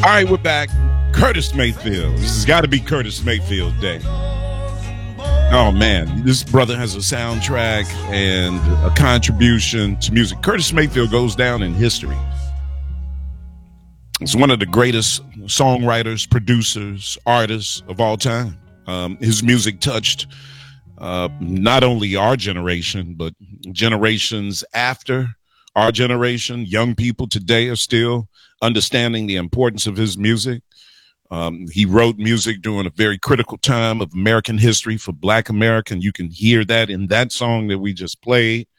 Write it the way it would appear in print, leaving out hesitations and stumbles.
All right, we're back. Curtis Mayfield. This has got to be Curtis Mayfield Day. Oh, man. This brother has a soundtrack and a contribution to music. Curtis Mayfield goes down in history. He's one of the greatest songwriters, producers, artists of all time. His music touched not only our generation, but generations after our generation. Young people today are still understanding the importance of his music. He wrote music during a very critical time of American history for Black America. And you can hear that in that song that we just played.